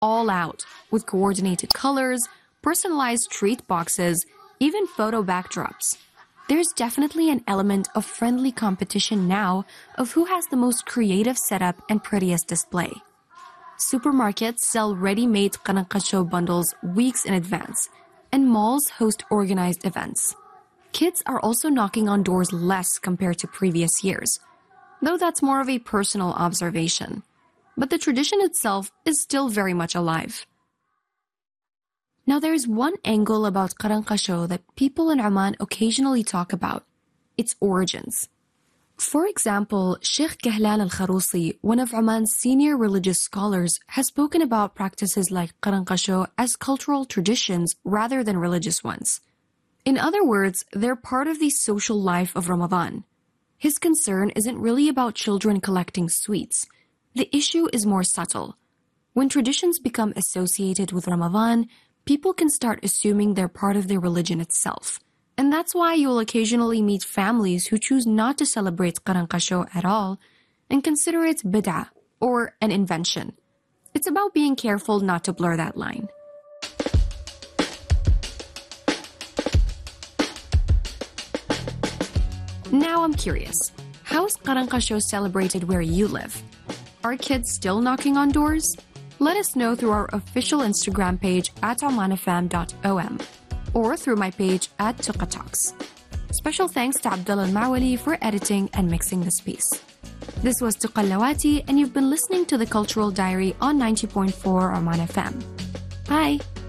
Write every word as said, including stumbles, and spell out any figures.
all out, with coordinated colors, personalized treat boxes, even photo backdrops. There's definitely an element of friendly competition now of who has the most creative setup and prettiest display. Supermarkets sell ready-made Qaranqasho bundles weeks in advance, and malls host organized events. Kids are also knocking on doors less compared to previous years, though that's more of a personal observation. But the tradition itself is still very much alive. Now there's one angle about Qaranqasho that people in Oman occasionally talk about: its origins. For example, Sheikh Kahlan al-Kharousi, one of Oman's senior religious scholars, has spoken about practices like Qaranqasho as cultural traditions rather than religious ones. In other words, they're part of the social life of Ramadan. His concern isn't really about children collecting sweets. The issue is more subtle. When traditions become associated with Ramadan, people can start assuming they're part of their religion itself. And that's why you'll occasionally meet families who choose not to celebrate Qaranqasho at all and consider it bid'ah, or an invention. It's about being careful not to blur that line. Now I'm curious, how's Qaranqasho celebrated where you live? Are kids still knocking on doors? Let us know through our official Instagram page at omanfm dot o m or through my page at Tuqa Talks. Special thanks to Abdullah Al-Mawali for editing and mixing this piece. This was Tuqa Lawati, and you've been listening to The Cultural Diary on ninety point four Oman F M. Bye!